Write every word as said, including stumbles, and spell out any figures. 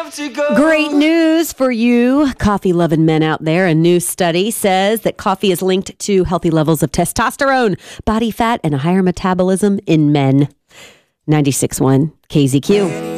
have to go. Great news for you coffee-loving men out there. A new study says that coffee is linked to healthy levels of testosterone, body fat, and a higher metabolism in men. ninety-six point one K Z Q.